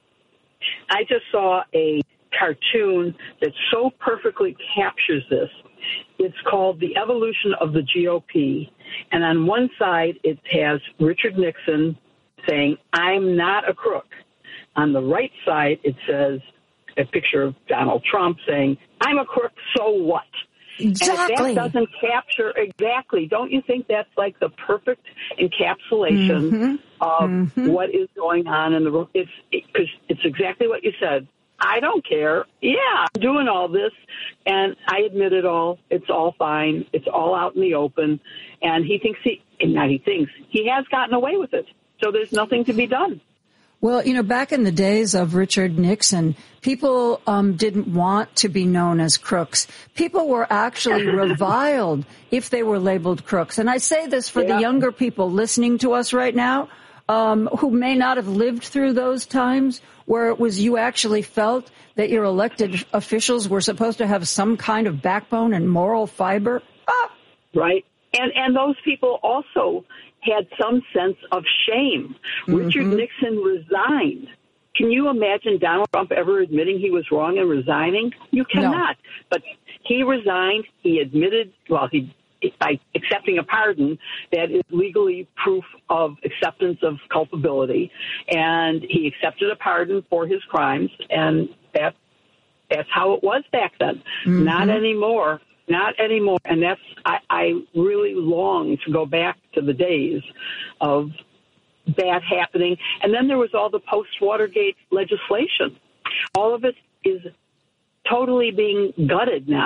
I just saw a cartoon that so perfectly captures this. It's called The Evolution of the G O P. And on one side, it has Richard Nixon saying, I'm not a crook. On the right side, it says a picture of Donald Trump saying, I'm a crook, so what? Exactly. And if that doesn't capture exactly, don't you think that's like the perfect encapsulation mm-hmm. of mm-hmm. what is going on in the room? It's because it, it's exactly what you said. I don't care. Yeah, I'm doing all this, and I admit it all. It's all fine. It's all out in the open, and he thinks he, and now he thinks he has gotten away with it. So there's nothing to be done. Well, you know, back in the days of Richard Nixon, people um, didn't want to be known as crooks. People were actually reviled if they were labeled crooks. And I say this for yeah. the younger people listening to us right now, um, who may not have lived through those times where it was you actually felt that your elected officials were supposed to have some kind of backbone and moral fiber. Ah. Right. And and those people also had some sense of shame. Mm-hmm. Richard Nixon resigned. Can you imagine Donald Trump ever admitting he was wrong and resigning? You cannot. No. But he resigned. He admitted, well, he by accepting a pardon that is legally proof of acceptance of culpability. And he accepted a pardon for his crimes. And that that's how it was back then. Mm-hmm. Not anymore. Not anymore. And that's, I, I really long to go back to the days of that happening. And then there was all the post-Watergate legislation. All of it is totally being gutted now.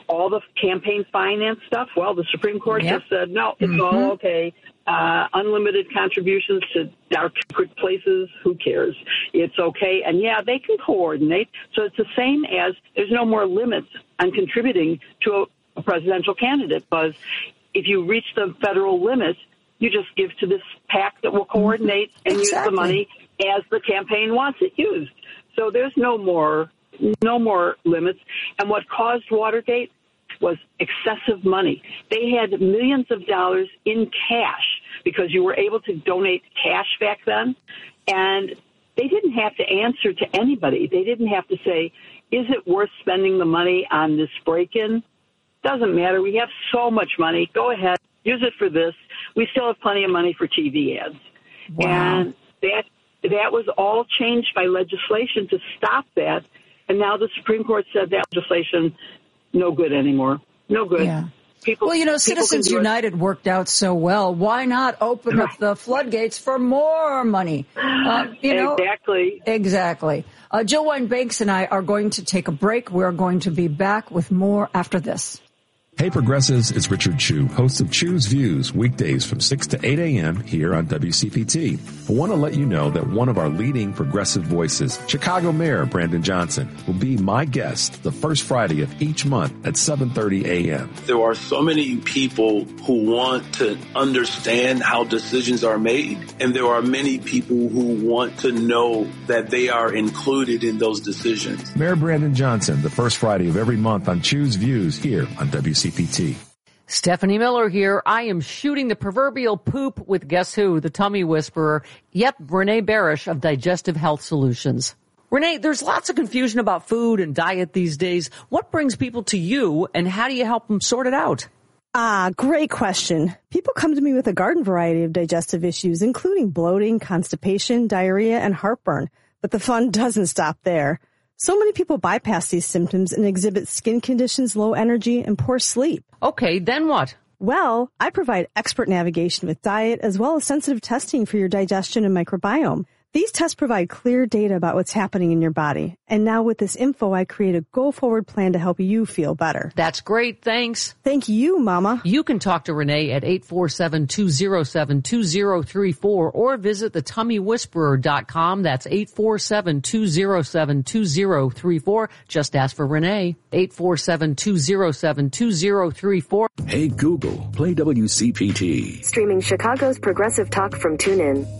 all the campaign finance stuff, well, the Supreme Court Yep. just said, no, it's Mm-hmm. all okay. Uh, unlimited contributions to dark secret places, who cares? It's okay. And yeah, they can coordinate. So it's the same as there's no more limits on contributing to a, a presidential candidate, because if you reach the federal limit, you just give to this PAC that will coordinate and use Exactly. the money as the campaign wants it used. So there's no more, no more limits. And what caused Watergate was excessive money. They had millions of dollars in cash because you were able to donate cash back then. And they didn't have to answer to anybody. They didn't have to say, is it worth spending the money on this break-in? Doesn't matter. We have so much money. Go ahead. Use it for this. We still have plenty of money for T V ads. Wow. And that that was all changed by legislation to stop that. And now the Supreme Court said that legislation no good anymore. No good. Yeah. People, Well, you know, people Citizens can do it. United worked out so well. Why not open up the floodgates for more money? Uh, you know, Exactly. Exactly. Uh, Jill Wine-Banks and I are going to take a break. We're going to be back with more after this. Hey Progressives, it's Richard Chu, host of Chu's Views, weekdays from six to eight a.m. here on W C P T. I want to let you know that one of our leading progressive voices, Chicago Mayor Brandon Johnson, will be my guest the first Friday of each month at seven thirty a.m. There are so many people who want to understand how decisions are made, and there are many people who want to know that they are included in those decisions. Mayor Brandon Johnson, the first Friday of every month on Chu's Views here on W C P T. Stephanie Miller here. I am shooting the proverbial poop with guess who? The tummy whisperer. Yep, Renee Barish of Digestive Health Solutions. Renee, there's lots of confusion about food and diet these days. What brings people to you, and how do you help them sort it out? Ah, great question. People come to me with a garden variety of digestive issues, including bloating, constipation, diarrhea, and heartburn. But the fun doesn't stop there. So many people bypass these symptoms and exhibit skin conditions, low energy, and poor sleep. Okay, then what? Well, I provide expert navigation with diet as well as sensitive testing for your digestion and microbiome. These tests provide clear data about what's happening in your body. And now with this info, I create a go-forward plan to help you feel better. That's great. Thanks. Thank you, Mama. You can talk to Renee at eight four seven, two oh seven, two oh three four or visit the tummy whisperer dot com. That's eight four seven, two oh seven, two oh three four. Just ask for Renee. eight four seven, two oh seven, two oh three four. Hey Google, play W C P T. Streaming Chicago's Progressive Talk from TuneIn.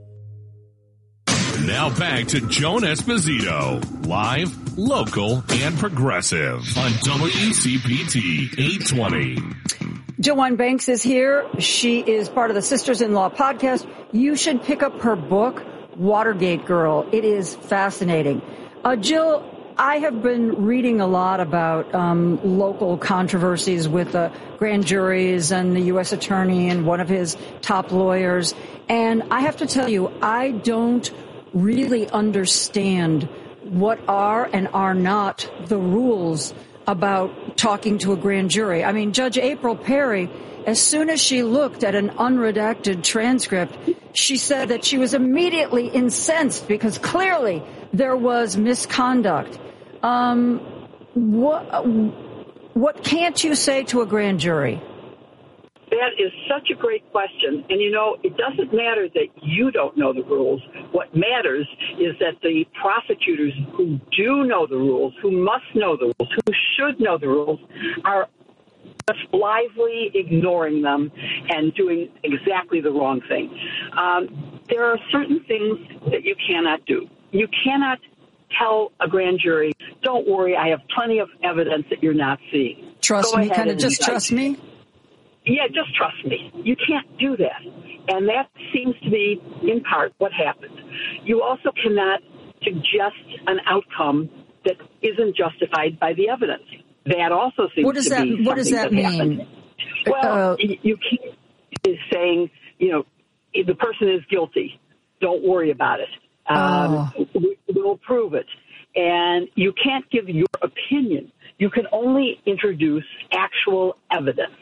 Now back to Joan Esposito, live, local, and progressive on W C P T eight twenty. Jill Wine-Banks is here. She is part of the Sisters-in-Law podcast. You should pick up her book, Watergate Girl. It is fascinating. Uh, Jill, I have been reading a lot about um, local controversies with uh, grand juries and the U S attorney and one of his top lawyers. And I have to tell you, I don't really understand what are and are not the rules about talking to a grand jury. I mean, Judge April Perry, as soon as she looked at an unredacted transcript, she said that she was immediately incensed because clearly there was misconduct. Um, what, what can't you say to a grand jury? That is such a great question. And, you know, it doesn't matter that you don't know the rules. What matters is that the prosecutors who do know the rules, who must know the rules, who should know the rules, are just blithely ignoring them and doing exactly the wrong thing. Um, there are certain things that you cannot do. You cannot tell a grand jury, don't worry, I have plenty of evidence that you're not seeing. Trust Go me, ahead kind of and just indict. trust me? Yeah, just trust me. You can't do that. And that seems to be, in part, what happened. You also cannot suggest an outcome that isn't justified by the evidence. That also seems What does to that, be what does something that that mean? happened. Well, Uh, you you can't is saying, you know, the person is guilty. Don't worry about it. Um, Oh. we, we'll prove it. And you can't give your opinion. You can only introduce actual evidence.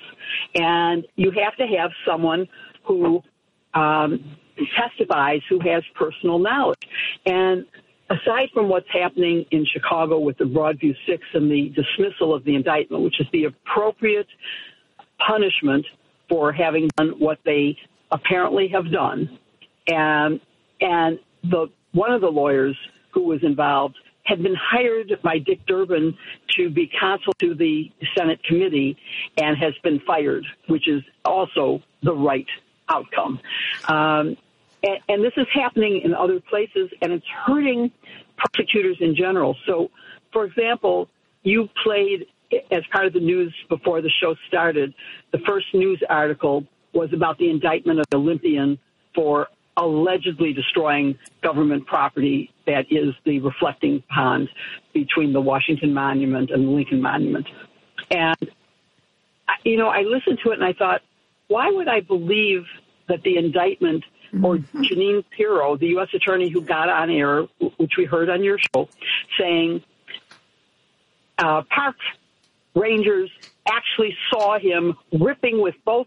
And you have to have someone who um, testifies who has personal knowledge. And aside from what's happening in Chicago with the Broadview Six and the dismissal of the indictment, which is the appropriate punishment for having done what they apparently have done, and and the one of the lawyers who was involved had been hired by Dick Durbin to be counsel to the Senate committee and has been fired, which is also the right outcome. Um, and, and this is happening in other places, and it's hurting prosecutors in general. So, for example, you played, as part of the news before the show started, the first news article was about the indictment of the Olympian for allegedly destroying government property that is the reflecting pond between the Washington Monument and the Lincoln Monument. And, you know, I listened to it and I thought, why would I believe that the indictment or Janine Pirro, the U S attorney who got on air, which we heard on your show, saying uh, park rangers actually saw him ripping with both